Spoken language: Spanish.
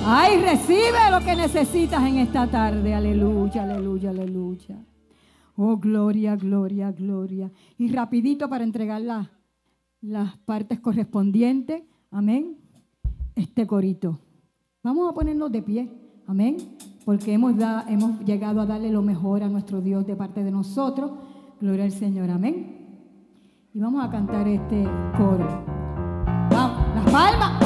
Ay, recibe lo que necesitas en esta tarde. Aleluya, aleluya, aleluya. Oh, gloria, gloria, gloria. Y rapidito para entregar las partes correspondientes. Amén. Este corito. Vamos a ponernos de pie. Amén. Porque hemos llegado a darle lo mejor a nuestro Dios de parte de nosotros. Gloria al Señor. Amén. Y vamos a cantar este coro. Vamos, las palmas.